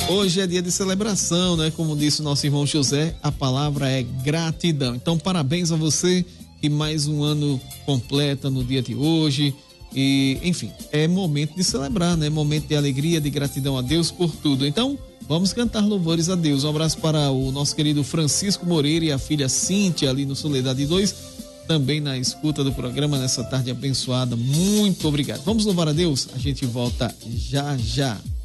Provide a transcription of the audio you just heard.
Hoje é dia de celebração, né? Como disse o nosso irmão José, a palavra é gratidão. Então, parabéns a você que mais um ano completa no dia de hoje. E, enfim, é momento de celebrar, né? Momento de alegria, de gratidão a Deus por tudo. Então, vamos cantar louvores a Deus. Um abraço para o nosso querido Francisco Moreira e a filha Cíntia ali no Soledade 2, também na escuta do programa nessa tarde abençoada. Muito obrigado. Vamos louvar a Deus? A gente volta já já.